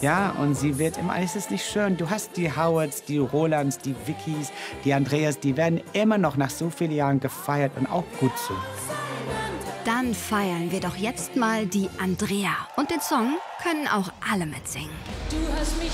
Ja, und sie wird immer, es ist nicht schön. Du hast die Howards, die Rolands, die Vickys, die Andreas, die werden immer noch nach so vielen Jahren gefeiert und auch gut so. Dann feiern wir doch jetzt mal die Andrea. Und den Song können auch alle mitsingen. Du hast mich